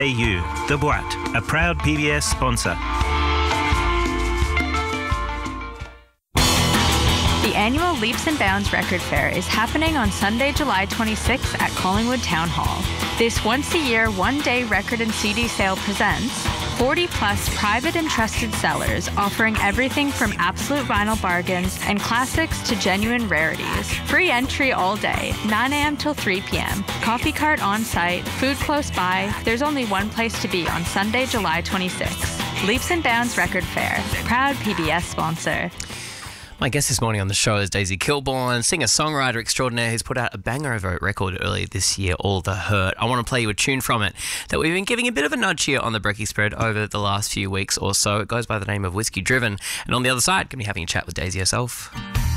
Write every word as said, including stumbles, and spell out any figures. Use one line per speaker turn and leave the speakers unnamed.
A U. The Boîte, a proud P B S sponsor.
The annual Leaps and Bounds Record Fair is happening on Sunday, July twenty-sixth at Collingwood Town Hall. This once-a-year, one-day record and C D sale presents forty plus private and trusted sellers offering everything from absolute vinyl bargains and classics to genuine rarities. Free entry all day, nine a.m. till three p.m. Coffee cart on site, food close by. There's only one place to be on Sunday, July twenty-sixth. Leaps and Bounds Record Fair, proud P B S sponsor.
My guest this morning on the show is Daisy Kilborn, singer-songwriter extraordinaire who's put out a banger of a record earlier this year, All the Hurt. I want to play you a tune from it that we've been giving a bit of a nudge here on the Brekkie Spread over the last few weeks or so. It goes by the name of Whiskey Driven. And on the other side, going to be having a chat with Daisy herself.